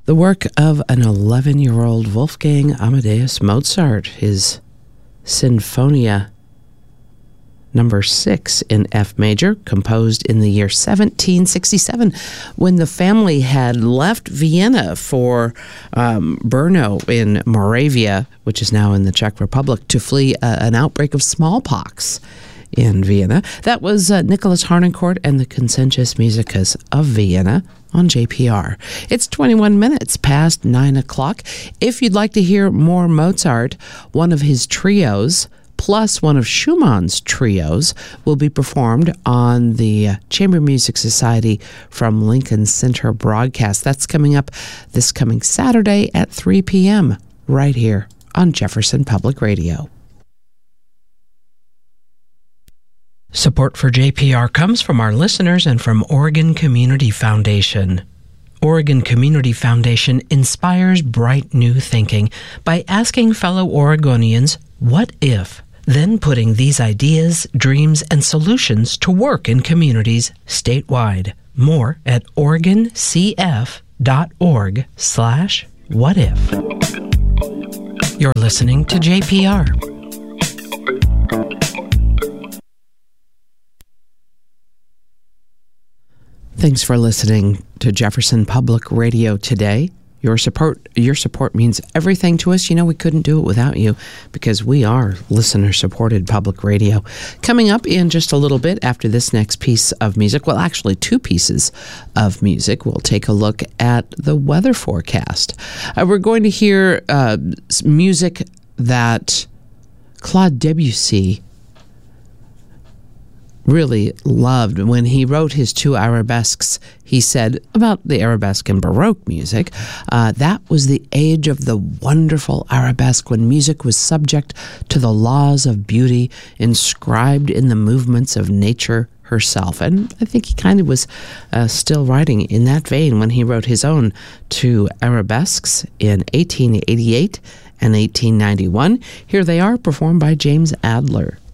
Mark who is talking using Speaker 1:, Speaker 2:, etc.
Speaker 1: The work of an 11-year-old Wolfgang Amadeus Mozart, his Sinfonia Number 6 in F major, composed in the year 1767, when the family had left Vienna for Brno in Moravia, which is now in the Czech Republic, to flee an outbreak of smallpox in Vienna. That was Nicholas Harnoncourt and the Concertus Musicas of Vienna on JPR. It's 21 minutes past 9 o'clock. If you'd like to hear more Mozart, one of his trios plus one of Schumann's trios will be performed on the Chamber Music Society from Lincoln Center broadcast. That's coming up this coming Saturday at 3 p.m. right here on Jefferson Public Radio. Support for JPR comes from our listeners and from Oregon Community Foundation. Oregon Community Foundation inspires bright new thinking by asking fellow Oregonians, what if? Then putting these ideas, dreams, and solutions to work in communities statewide. More at oregoncf.org/whatif. You're listening to JPR. Thanks for listening to Jefferson Public Radio today. Your support means everything to us. You know, we couldn't do it without you because we are listener-supported public radio. Coming up in just a little bit after this next piece of music, well, actually 2 pieces of music, we'll take a look at the weather forecast. We're going to hear music that Claude Debussy really loved. When he wrote his 2 arabesques, he said about the arabesque and Baroque music, that was the age of the wonderful arabesque when music was subject to the laws of beauty inscribed in the movements of nature herself. And I think he kind of was still writing in that vein when he wrote his own 2 arabesques in 1888 and 1891. Here they are, performed by James Adler.